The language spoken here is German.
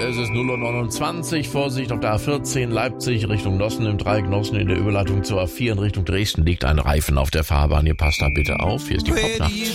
Es ist 0:29 Uhr. Vorsicht auf der A14 Leipzig Richtung Nossen im Dreieck Nossen in der Überleitung zur A4 in Richtung Dresden liegt ein Reifen auf der Fahrbahn. Ihr passt da bitte auf. Hier ist die Popnacht.